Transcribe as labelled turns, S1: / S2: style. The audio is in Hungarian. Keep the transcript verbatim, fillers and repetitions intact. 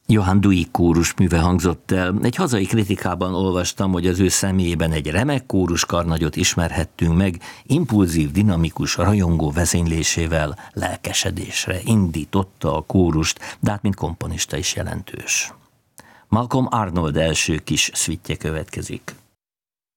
S1: Johann Dui kórusműve hangzott el. Egy hazai kritikában olvastam, hogy az ő személyében egy remek kóruskarnagyot ismerhettünk meg, impulzív, dinamikus, rajongó vezénylésével lelkesedésre indította a kórust, de hát mint komponista is jelentős. Malcolm Arnold első kis szvittje következik.